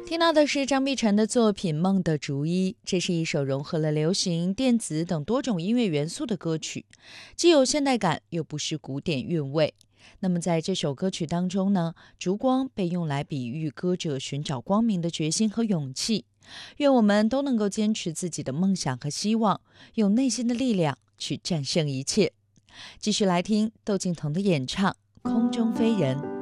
听到的是张碧晨的作品《梦的逐一》，这是一首融合了流行、电子等多种音乐元素的歌曲，既有现代感，又不失古典韵味。那么在这首歌曲当中呢，烛光被用来比喻歌者寻找光明的决心和勇气。愿我们都能够坚持自己的梦想和希望，用内心的力量去战胜一切。继续来听窦靖童的演唱《空中飞人》。